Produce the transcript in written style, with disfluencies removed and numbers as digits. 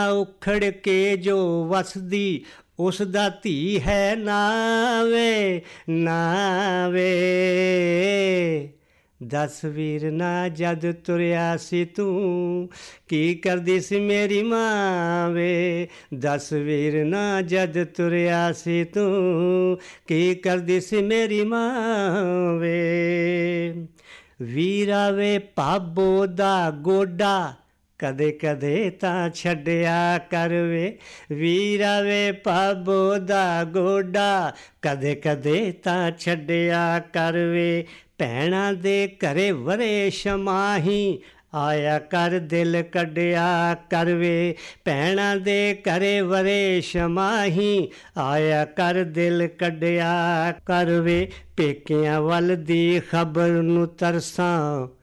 ਉਖੜ ਕੇ ਜੋ ਵਸਦੀ ਉਸ ਦਾ ਧੀ ਹੈ ਨਾਵੇ ਨਾਵੇ। ਦੱਸ ਵੀਰ ਨਾ ਜਦ ਤੁਰਿਆ ਸੀ ਤੂੰ ਕੀ ਕਰਦੀ ਸੀ ਮੇਰੀ ਮਾਂ ਵੇ। ਦੱਸ ਵੀਰ ਨਾ ਜਦ ਤੁਰਿਆ ਸੀ ਤੂੰ ਕੀ ਕਰਦੀ ਸੀ ਮੇਰੀ ਮਾਂ ਵੇ। ਵੀਰਾ ਵੇ ਭਾਬੋ ਦਾ ਗੋਡਾ ਕਦੇ ਕਦੇ ਤਾਂ ਛੱਡਿਆ ਕਰ ਵੇ। ਵੀਰਾ ਵੇ ਭਾਬੋ ਦਾ ਗੋਡਾ ਕਦੇ ਕਦੇ ਤਾਂ ਛੱਡਿਆ ਕਰ ਵੇ। ਭੈਣਾਂ ਦੇ ਘਰੇ ਵਰੇ ਸ਼ਮਾਹੀ ਆਇਆ ਕਰ ਦਿਲ ਕੱਢਿਆ ਕਰ ਵੇ। ਭੈਣਾਂ ਦੇ ਘਰੇ ਵਰੇ ਸ਼ਮਾਹੀ ਆਇਆ ਕਰ ਦਿਲ ਕੱਢਿਆ ਕਰ ਵੇ। ਪੇਕਿਆਂ ਵੱਲ ਦੀ ਖਬਰ ਨੂੰ ਤਰਸਾਂ